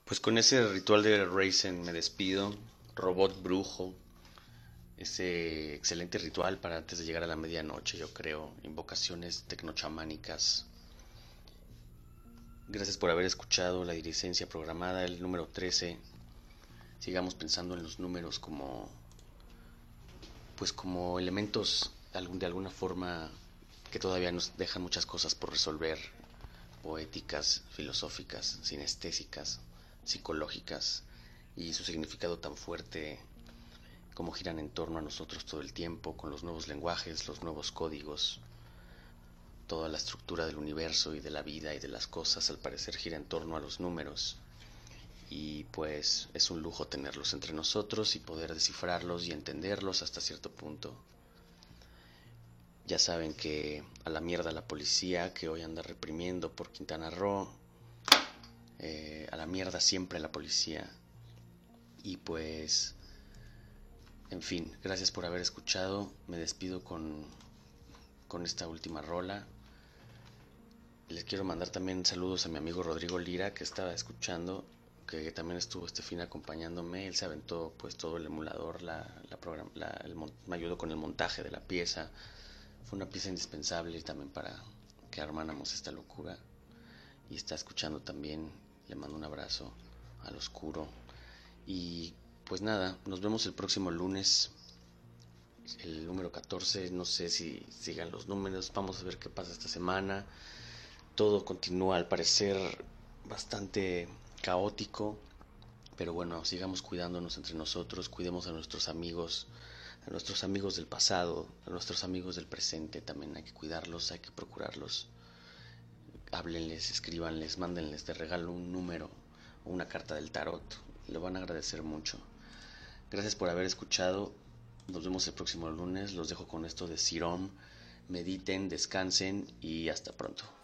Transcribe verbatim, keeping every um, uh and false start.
Pues con ese ritual de Raizen me despido. Robot brujo. Ese excelente ritual para antes de llegar a la medianoche, yo creo. Invocaciones tecnochamánicas. Gracias por haber escuchado la dirigencia programada, el número trece. Sigamos pensando en los números como, pues como elementos de alguna forma que todavía nos dejan muchas cosas por resolver, poéticas, filosóficas, sinestésicas, psicológicas, y su significado tan fuerte como giran en torno a nosotros todo el tiempo, con los nuevos lenguajes, los nuevos códigos. Toda la estructura del universo y de la vida y de las cosas al parecer gira en torno a los números, y pues es un lujo tenerlos entre nosotros y poder descifrarlos y entenderlos hasta cierto punto. Ya saben que a la mierda la policía que hoy anda reprimiendo por Quintana Roo, eh, a la mierda siempre la policía. Y pues, en fin, gracias por haber escuchado. Me despido con, con esta última rola. Les quiero mandar también saludos a mi amigo Rodrigo Lira, que estaba escuchando, que también estuvo este fin acompañándome. Él se aventó pues todo el emulador, la, la program la, el, me ayudó con el montaje de la pieza. Fue una pieza indispensable también para que armáramos esta locura. Y está escuchando también. Le mando un abrazo al oscuro. Y pues nada, nos vemos el próximo lunes, el número catorce. No sé si sigan los números, vamos a ver qué pasa esta semana. Todo continúa al parecer bastante caótico, pero bueno, sigamos cuidándonos entre nosotros, cuidemos a nuestros amigos, a nuestros amigos del pasado, a nuestros amigos del presente. También hay que cuidarlos, hay que procurarlos. Háblenles, escríbanles, mándenles de regalo un número o una carta del tarot. Lo van a agradecer mucho. Gracias por haber escuchado. Nos vemos el próximo lunes. Los dejo con esto de Sirom. Mediten, descansen y hasta pronto.